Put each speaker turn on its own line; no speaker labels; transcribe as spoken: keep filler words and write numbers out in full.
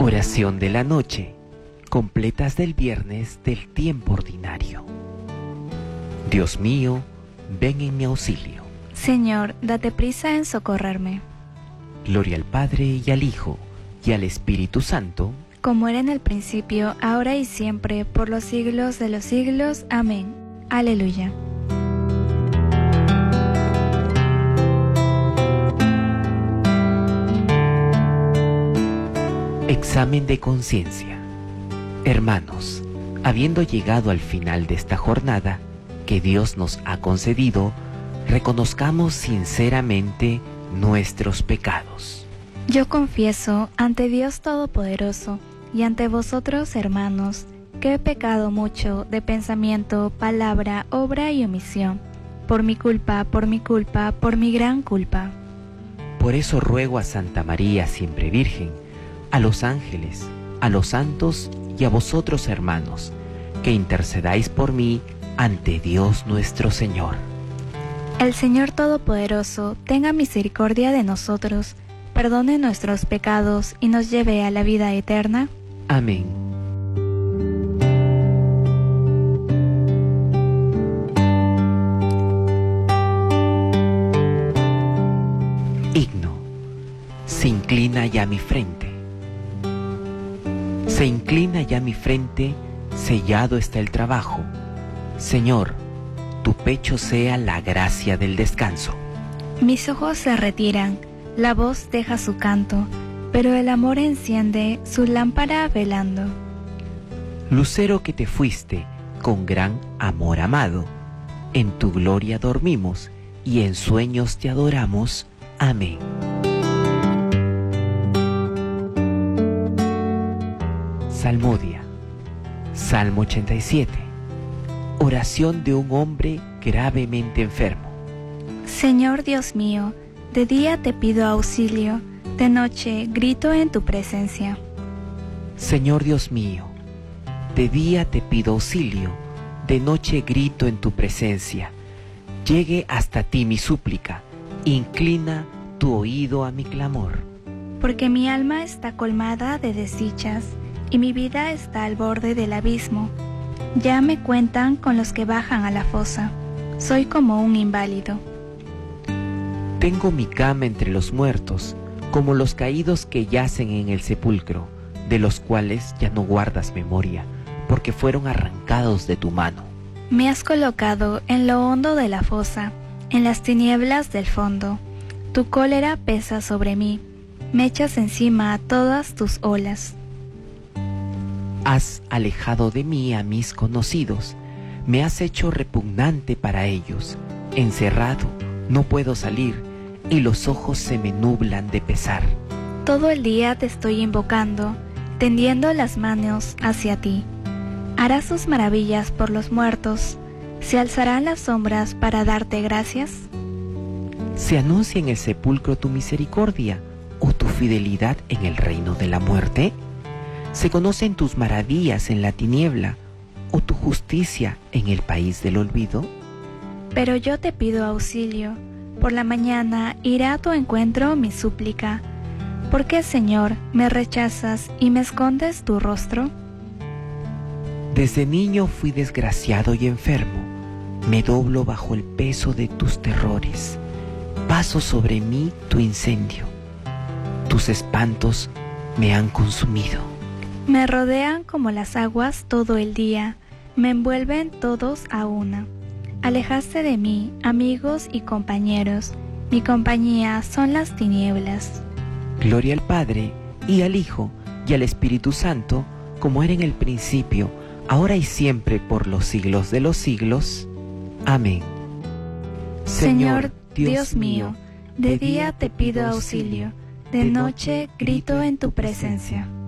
Oración de la noche, completas del viernes del tiempo ordinario. Dios mío, ven en mi auxilio.
Señor, date prisa en socorrerme.
Gloria al Padre y al Hijo y al Espíritu Santo,
como era en el principio, ahora y siempre, por los siglos de los siglos. Amén. Aleluya.
Examen de conciencia. Hermanos, habiendo llegado al final de esta jornada que Dios nos ha concedido, reconozcamos sinceramente nuestros pecados.
Yo confieso ante Dios Todopoderoso y ante vosotros, hermanos, que he pecado mucho de pensamiento, palabra, obra y omisión, por mi culpa, por mi culpa, por mi gran culpa.
Por eso ruego a Santa María, siempre Virgen, a los ángeles, a los santos y a vosotros, hermanos, que intercedáis por mí ante Dios nuestro Señor.
El Señor Todopoderoso tenga misericordia de nosotros, perdone nuestros pecados y nos lleve a la vida eterna.
Amén. Himno. Se inclina ya mi frente. Se inclina ya mi frente, sellado está el trabajo. Señor, tu pecho sea la gracia del descanso.
Mis ojos se retiran, la voz deja su canto, pero el amor enciende su lámpara velando.
Lucero que te fuiste con gran amor amado, en tu gloria dormimos y en sueños te adoramos. Amén. Salmodia. Salmo ochenta y siete. Oración de un hombre gravemente enfermo.
Señor Dios mío, de día te pido auxilio, de noche grito en tu presencia.
Señor Dios mío, de día te pido auxilio, de noche grito en tu presencia. Llegue hasta ti mi súplica, inclina tu oído a mi clamor.
Porque mi alma está colmada de desdichas, y mi vida está al borde del abismo. Ya me cuentan con los que bajan a la fosa. Soy como un inválido.
Tengo mi cama entre los muertos, como los caídos que yacen en el sepulcro, de los cuales ya no guardas memoria, porque fueron arrancados de tu mano.
Me has colocado en lo hondo de la fosa, en las tinieblas del fondo. Tu cólera pesa sobre mí, me echas encima a todas tus olas.
Has alejado de mí a mis conocidos, me has hecho repugnante para ellos. Encerrado, no puedo salir, y los ojos se me nublan de pesar.
Todo el día te estoy invocando, tendiendo las manos hacia ti. Harás sus maravillas por los muertos, ¿se alzarán las sombras para darte gracias?
¿Se anuncia en el sepulcro tu misericordia o tu fidelidad en el reino de la muerte? ¿Se conocen tus maravillas en la tiniebla o tu justicia en el país del olvido?
Pero yo te pido auxilio, por la mañana irá a tu encuentro mi súplica. ¿Por qué, Señor, me rechazas y me escondes tu rostro?
Desde niño fui desgraciado y enfermo, me doblo bajo el peso de tus terrores. Paso sobre mí tu incendio, tus espantos me han consumido.
Me rodean como las aguas todo el día, me envuelven todos a una. Alejaste de mí, amigos y compañeros, mi compañía son las tinieblas.
Gloria al Padre, y al Hijo, y al Espíritu Santo, como era en el principio, ahora y siempre, por los siglos de los siglos. Amén.
Señor, Dios mío, de día te pido auxilio, de noche grito en tu presencia.